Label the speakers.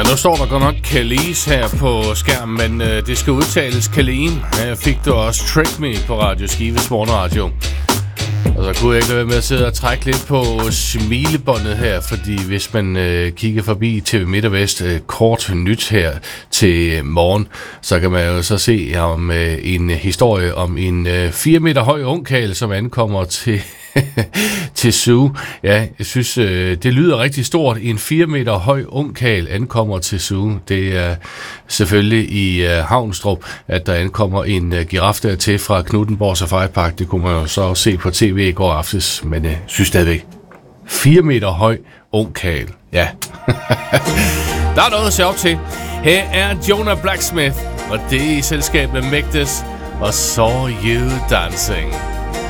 Speaker 1: Ja, nu står der godt nok Khalees her på skærmen, men det skal udtales Khaleen. Her fik du også Trick Me på Radio Skives morgenradio. Og så kunne jeg ikke lade være med at sidde og trække lidt på smilebåndet her, fordi hvis man kigger forbi TV Midt og Vest kort nyt her til morgen, så kan man jo så se om en historie om en 4 meter høj ungkarl, som ankommer til Zoo. Ja, jeg synes, det lyder rigtig stort. En 4 meter høj ungkarl ankommer til Zoo. Det er selvfølgelig i Havnstrup, at der ankommer en giraf der til fra Knuthenborg Safari Park. Det kunne man jo så se på tv i går aftes, men jeg synes stadigvæk. 4 meter høj ungkarl. Ja. Der er noget at se op til. Her er Jonah Blacksmith, og det er i selskab med Megdes og Saw You Dancing.